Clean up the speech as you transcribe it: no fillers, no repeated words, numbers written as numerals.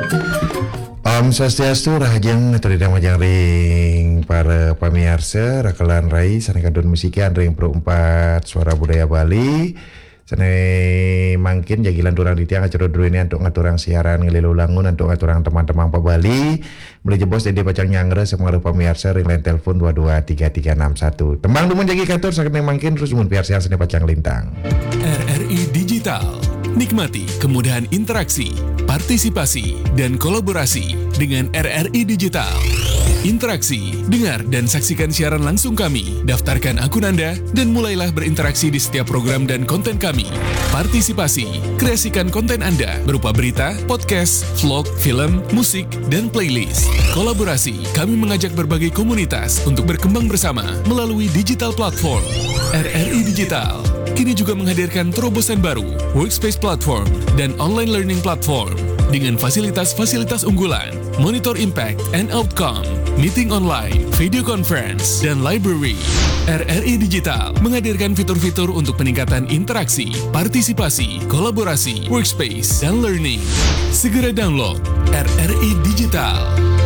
Om Swastiastu, Rahajeng, Tridang Majang Ring, para pamirsa, Rakalan Rai, Sanekadun Musikan Ring Pro 4, Suara Budaya Bali, Sane mangkin jagilan turang di tiang acara dulu ini untuk ngaturang siaran ngelilu langun untuk ngaturang teman-teman Pak Bali. Beli jebos Dede Pacang Nyangre sepengaruh pamirsa ring lain telepon 223361. Tembang dumun jagi kantor sakit mangkin terus mun piarsian Sane Pacang Lintang. RRI Digital. Nikmati kemudahan interaksi, partisipasi, dan kolaborasi dengan RRI Digital. Interaksi, dengar dan saksikan siaran langsung kami, daftarkan akun Anda, dan mulailah berinteraksi di setiap program dan konten kami. Partisipasi, kreasikan konten Anda berupa berita, podcast, vlog, film, musik, dan playlist. Kolaborasi, kami mengajak berbagai komunitas untuk berkembang bersama melalui digital platform. RRI Digital kini juga menghadirkan terobosan baru, workspace platform, dan online learning platform dengan fasilitas-fasilitas unggulan, monitor impact and outcome, meeting online, video conference, dan library. RRI Digital menghadirkan fitur-fitur untuk peningkatan interaksi, partisipasi, kolaborasi, workspace, dan learning. Segera download RRI Digital.